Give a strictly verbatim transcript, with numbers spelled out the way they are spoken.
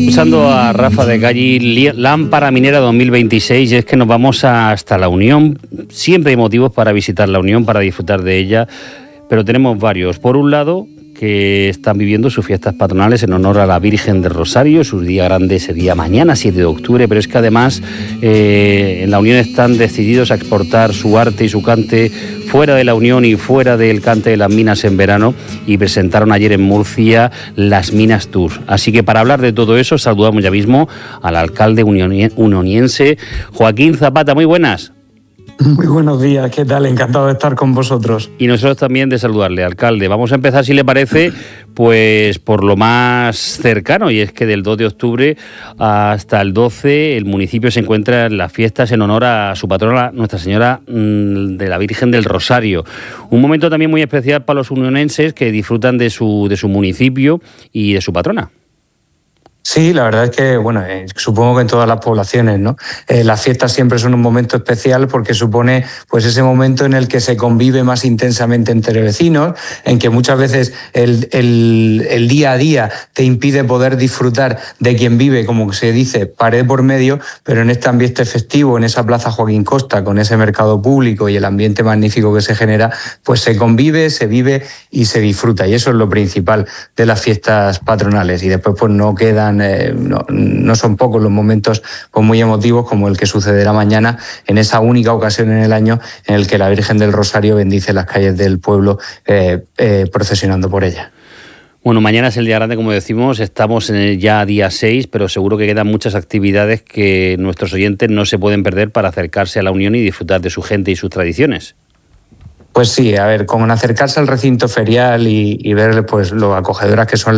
Escuchando a Rafa de Galli, Lámpara Minera dos mil veintiséis, y es que nos vamos hasta La Unión. Siempre hay motivos para visitar La Unión, para disfrutar de ella, pero tenemos varios. Por un lado, que están viviendo sus fiestas patronales en honor a la Virgen del Rosario. Su día grande sería mañana, siete de octubre, pero es que además eh, en La Unión están decididos a exportar su arte y su cante fuera de La Unión y fuera del cante de las minas en verano, y presentaron ayer en Murcia las Minas Tour. Así que para hablar de todo eso saludamos ya mismo al alcalde unioniense, Joaquín Zapata. Muy buenas. Muy buenos días, ¿qué tal? Encantado de estar con vosotros. Y nosotros también de saludarle, alcalde. Vamos a empezar, si le parece, pues por lo más cercano, y es que del dos de octubre hasta el doce el municipio se encuentra en las fiestas en honor a su patrona, Nuestra Señora de la Virgen del Rosario. Un momento también muy especial para los unionenses que disfrutan de su, de su municipio y de su patrona. Sí, la verdad es que, bueno, eh, supongo que en todas las poblaciones, ¿no? Eh, las fiestas siempre son un momento especial porque supone, pues, ese momento en el que se convive más intensamente entre vecinos, en que muchas veces el, el, el día a día te impide poder disfrutar de quien vive, como se dice, pared por medio, pero en este ambiente festivo, en esa plaza Joaquín Costa, con ese mercado público y el ambiente magnífico que se genera, pues se convive, se vive y se disfruta. Y eso es lo principal de las fiestas patronales. Y después, pues, no quedan Eh, no, no son pocos los momentos pues, muy emotivos, como el que sucederá mañana, en esa única ocasión en el año en el que la Virgen del Rosario bendice las calles del pueblo eh, eh, procesionando por ella. Bueno, mañana es el día grande, como decimos, estamos en el ya día seis, pero seguro que quedan muchas actividades que nuestros oyentes no se pueden perder para acercarse a La Unión y disfrutar de su gente y sus tradiciones. Pues sí, a ver, con acercarse al recinto ferial y, y ver pues lo acogedoras que son